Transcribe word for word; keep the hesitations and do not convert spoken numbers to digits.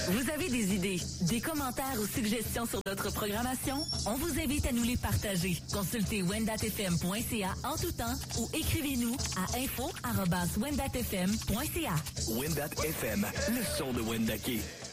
Vous avez des idées, des commentaires ou suggestions sur notre programmation? On vous invite à nous les partager. Consultez wendat f m point c a en tout temps ou écrivez-nous à info arobase wendat f m point c a. Wendat F M, le son de Wendake.